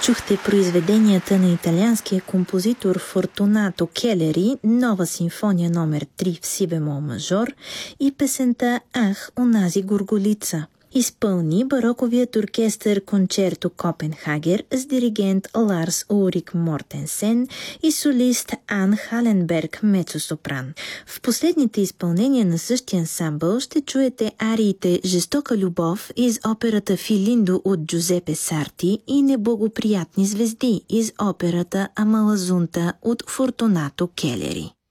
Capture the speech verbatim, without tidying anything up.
Чухте произведенията на италианския композитор Фортунато Келери, нова симфония номер три в си бемол мажор и песента «Ах, онази горголица». Изпълни бароковият оркестър Кончерто Копенхагер с диригент Ларс Улрик Мортенсен и солист Ан Халенберг мецосопран. В последните изпълнения на същия ансамбъл ще чуете ариите «Жестока любов» из операта Филиндо от Джузепе Сарти и «Неблагоприятни звезди» из операта Амалазунта от Фортунато Келери.